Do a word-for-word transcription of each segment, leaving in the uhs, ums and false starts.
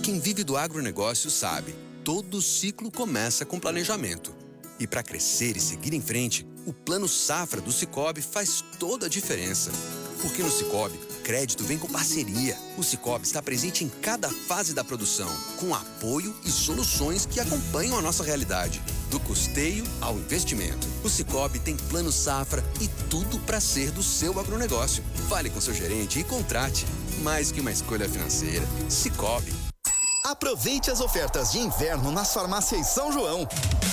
Quem vive do agronegócio sabe, todo ciclo começa com planejamento. E para crescer e seguir em frente, o Plano Safra do Sicoob faz toda a diferença. Porque no Sicoob, crédito vem com parceria. O Sicoob está presente em cada fase da produção, com apoio e soluções que acompanham a nossa realidade. Do custeio ao investimento. O Sicoob tem Plano Safra e tudo para ser do seu agronegócio. Fale com seu gerente e contrate. Mais que uma escolha financeira. Sicoob. Aproveite as ofertas de inverno nas farmácias São João.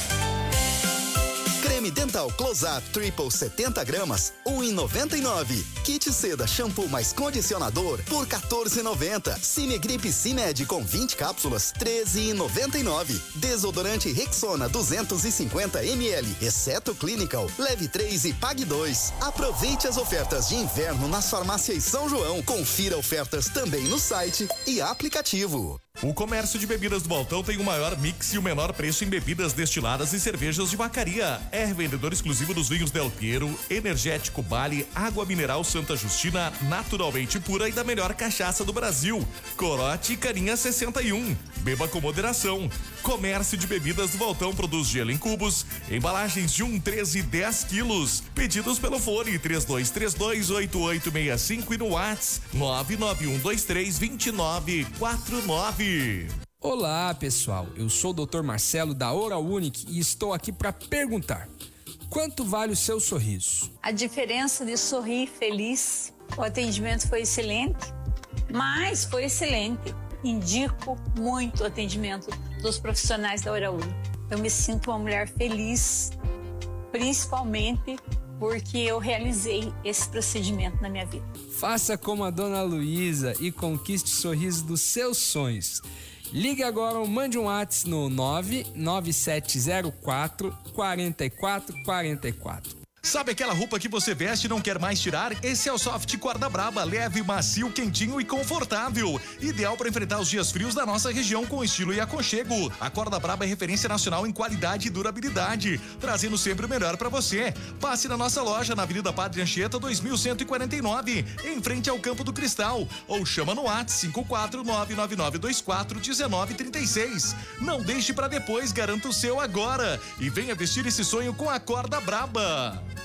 Creme Dental Close-Up Triple setenta gramas, um e noventa e nove. Kit Seda Shampoo mais Condicionador por quatorze e noventa. Cimegrip Cimed com vinte cápsulas, treze e noventa e nove. Desodorante Rexona duzentos e cinquenta mililitros, exceto Clinical. Leve três e pague dois. Aproveite as ofertas de inverno nas farmácias São João. Confira ofertas também no site e aplicativo. O comércio de bebidas do Baltão tem o maior mix e o menor preço em bebidas destiladas e cervejas de vacaria. É revendedor exclusivo dos vinhos Del Piero, Energético Bali, Água Mineral Santa Justina, naturalmente pura e da melhor cachaça do Brasil. Corote e Carinha sessenta e um. Beba com moderação. Comércio de bebidas do Baltão produz gelo em cubos, embalagens de um, treze e dez quilos. Pedidos pelo fone três dois três dois, oito oito seis cinco e no WhatsApp nove nove um dois três, dois nove quatro nove. Olá, pessoal. Eu sou o doutor Marcelo da Oral Unique e estou aqui para perguntar: quanto vale o seu sorriso? A diferença de sorrir feliz, o atendimento foi excelente, mas foi excelente. Indico muito o atendimento dos profissionais da Oral Unique. Eu me sinto uma mulher feliz, principalmente porque eu realizei esse procedimento na minha vida. Faça como a dona Luísa e conquiste o sorriso dos seus sonhos. Ligue agora ou mande um WhatsApp no nove nove sete zero quatro, quatro quatro quatro quatro. Sabe aquela roupa que você veste e não quer mais tirar? Esse é o Soft Corda Braba, leve, macio, quentinho e confortável. Ideal para enfrentar os dias frios da nossa região com estilo e aconchego. A Corda Braba é referência nacional em qualidade e durabilidade, trazendo sempre o melhor para você. Passe na nossa loja na Avenida Padre Anchieta, dois mil cento e quarenta e nove, em frente ao Campo do Cristal. Ou chama no WhatsApp cinco quatro nove nove nove dois quatro um nove três seis. Não deixe para depois, garanta o seu agora. E venha vestir esse sonho com a Corda Braba.